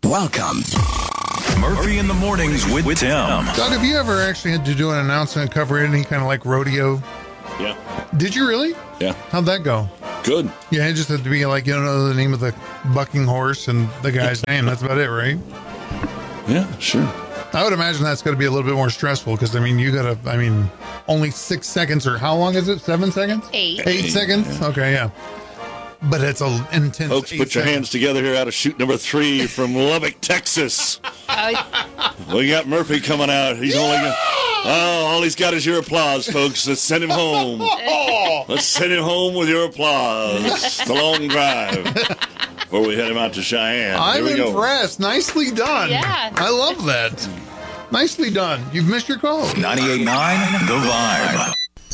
Welcome. Murphy in the Mornings with Tim. Doug, have you ever actually had to do an announcement, cover any kind of like rodeo? Yeah. Did you really? Yeah. How'd that go? Good. Yeah, it just had to be like, you know, the name of the bucking horse and the guy's name. That's about it, right? Yeah, sure. I would imagine that's going to be a little bit more stressful because, only 6 seconds, or how long is it? 7 seconds? 8. 8 seconds? Yeah. Okay, yeah. But it's an intense. Folks, put your hands together here out of shoot number 3 from Lubbock, Texas. We got Murphy coming out. He's only got, all he's got is your applause, folks. Let's send him home. Let's send him home with your applause. It's a long drive before we head him out to Cheyenne. I'm Here we go. impressed. Nicely done. Yeah. I love that. Nicely done. You've missed your call. 98.9 The Vibe.